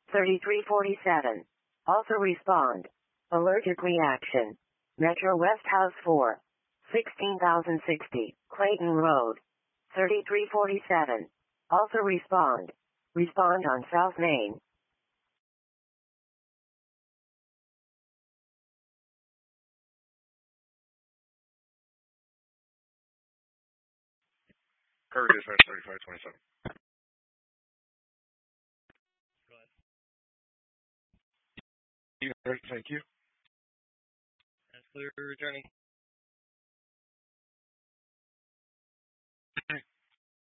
3347. Also respond. Allergic reaction. Metro West House 4. 16,060. Clayton Road. 3347. Also respond. Respond on South Main. Curry Dispatch 3527. Thank you. That's clear returning.